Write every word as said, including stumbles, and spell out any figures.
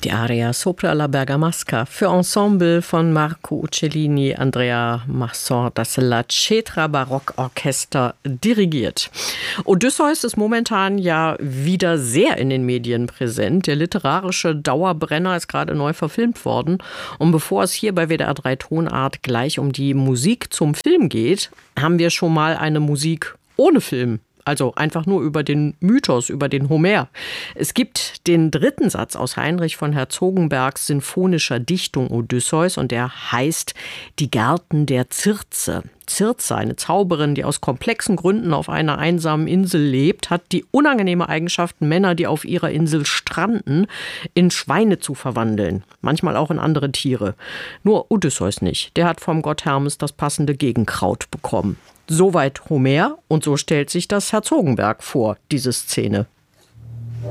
Die Aria Sopra la Bergamasca für Ensemble von Marco Uccellini, Andrea Masson, das La Cetra Barockorchester dirigiert. Odysseus ist momentan ja wieder sehr in den Medien präsent. Der literarische Dauerbrenner ist gerade neu verfilmt worden. Und bevor es hier bei W D R drei Tonart gleich um die Musik zum Film geht, haben wir schon mal eine Musik ohne Film. Also einfach nur über den Mythos, über den Homer. Es gibt den dritten Satz aus Heinrich von Herzogenbergs sinfonischer Dichtung Odysseus und der heißt Die Gärten der Circe. Circe, eine Zauberin, die aus komplexen Gründen auf einer einsamen Insel lebt, hat die unangenehme Eigenschaft, Männer, die auf ihrer Insel stranden, in Schweine zu verwandeln. Manchmal auch in andere Tiere. Nur Odysseus nicht. Der hat vom Gott Hermes das passende Gegenkraut bekommen. Soweit Homer und so stellt sich das Herzogenberg vor, diese Szene.